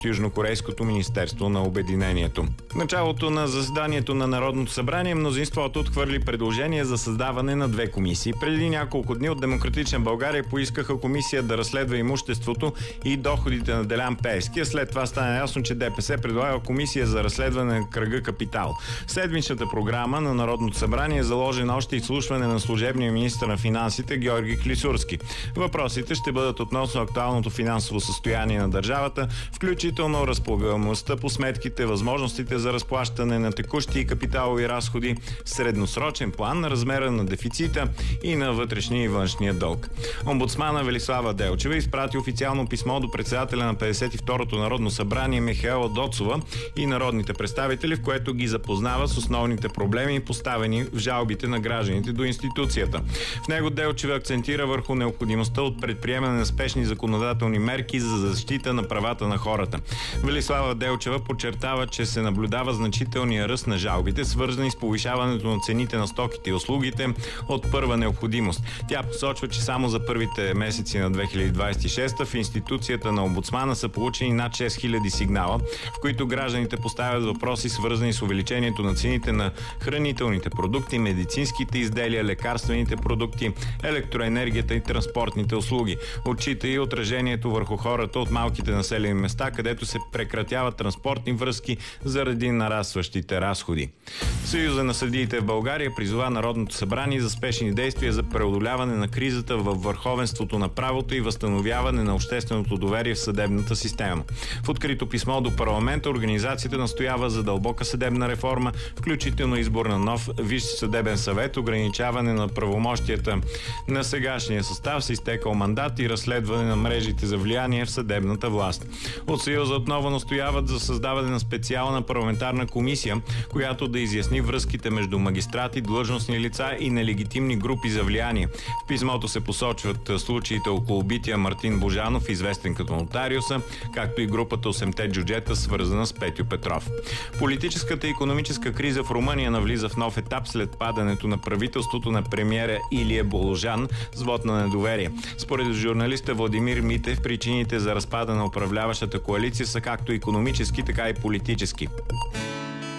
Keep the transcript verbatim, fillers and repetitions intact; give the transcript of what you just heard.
Южнокорейското министерство на обединението. В началото на заседанието на Народното събрание мнозинството отхвърли предложение за създаване на две комисии. Преди няколко дни от Демократична България поискаха комисия да разследва имуществото и доходите на Делян Пеевски. След това стана ясно, че ДПС предлага комисия за разследване на кръга Капитал. В седмичната програма на Народното събрание е заложено още изслушване на служебния министър на финансите Георги Клисурски. Въпросите ще бъдат относно актуалното финансово състояние на държавата, включително разполагаемостта по сметките, възможностите за разплащане на текущи и капиталови разходи, средносрочен план, размера на дефицита и на вътрешния и външния дълг. Омбудсмана Велислава Делчева изпрати официално писмо до председателя на петдесет и второто Народно събрание Михаела Доцова и народните представители, в което ги запознава с основните проблеми, поставени в жалбите на гражданите до институцията. В него Делчева акцентира върху необходимостта от предприемане на спешни законодателни мерки за защита на правата на хората. Велислава Делчева подчертава, че се наблюдава значителния ръст на жалбите, свързани с повишаването на цените на стоките и услугите от първа необходимост. Тя посочва, че само за първите месеци на две хиляди двадесет и шеста в институцията на омбудсмана са получени над шест хиляди сигнала, в които гражданите поставят въпроси, свързани с увеличението на цените на хранителните продукти, медицинските изделия, лекарствените продукти, електроенергията и транспортните услуги. Отчита и отражението върху хората от малките населени места, където се прекратяват транспортни връзки заради нарастващите разходи. Съюза на съдиите в България призова Народното събрание за спешни действия за преодоляване на кризата във върховенството на правото и възстановяване на общественото доверие в съдебната система. В открито писмо до парламента организацията настоява за дълбока съдебна реформа, включително избор на нов Висш съдебен съвет, ограничаване на правомощията на сегашния състав с изтекал мандат и разследване на мрежите за влияние в съдебната власт. От Съюза отново настояват за създаване на специална парламентарна комисия, която да изясни връзките между магистрати, длъжностни лица и нелегитимни групи за влияние. В писмото се посочват случаите около убития Мартин Божанов, известен като нотариуса, както и групата осемте джуджета, свързана с Петю Петров. Политическата и икономическа криза в Румъния навлиза в нов етап след падането на правителството на премиера Илия Боложан с вот на недоверие. Според журналиста Владимир Митев, причините за разпада на управляващата коалиция са както икономически, така и политически.